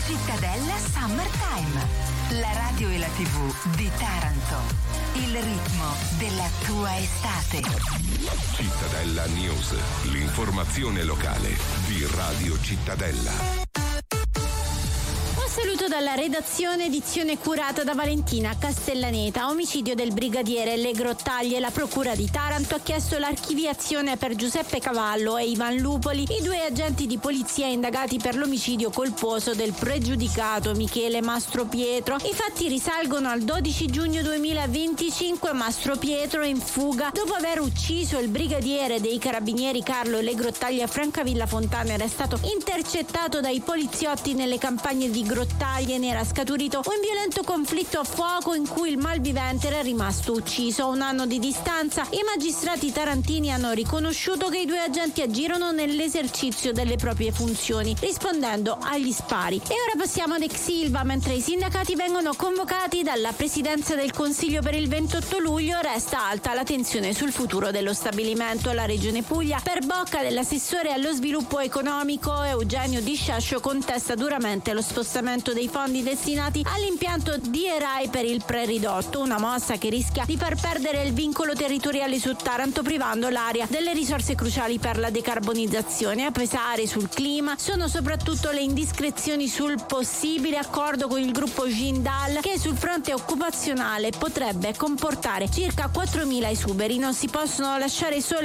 Cittadella Summertime, la radio e la TV di Taranto. Il ritmo della tua estate. Cittadella News, l'informazione locale di Radio Cittadella. Saluto dalla redazione, edizione curata da Valentina Castellaneta. Omicidio del brigadiere Le Grottaglie. La procura di Taranto ha chiesto l'archiviazione per Giuseppe Cavallo e Ivan Lupoli, i due agenti di polizia indagati per l'omicidio colposo del pregiudicato Michele Mastro Pietro. I fatti risalgono al 12 giugno 2025. Mastro Pietro è in fuga dopo aver ucciso il brigadiere dei carabinieri Carlo Le Grottaglie a Francavilla Fontana. Era stato intercettato dai poliziotti nelle campagne di Grottaglie. Ne era scaturito un violento conflitto a fuoco in cui il malvivente era rimasto ucciso. A un anno di distanza, i magistrati tarantini hanno riconosciuto che i due agenti agirono nell'esercizio delle proprie funzioni, rispondendo agli spari. E ora passiamo ad Ex Ilva. Mentre i sindacati vengono convocati dalla Presidenza del Consiglio per il 28 luglio, resta alta la tensione sul futuro dello stabilimento. La Regione Puglia, per bocca dell'assessore allo sviluppo economico Eugenio Di Sciascio, contesta duramente lo spostamento dei fondi destinati all'impianto di ERAI per il preridotto, una mossa che rischia di far perdere il vincolo territoriale su Taranto, privando l'area delle risorse cruciali per la decarbonizzazione. A pesare sul clima sono soprattutto le indiscrezioni sul possibile accordo con il gruppo Jindal, che sul fronte occupazionale potrebbe comportare circa 4.000 esuberi. Non si possono lasciare sole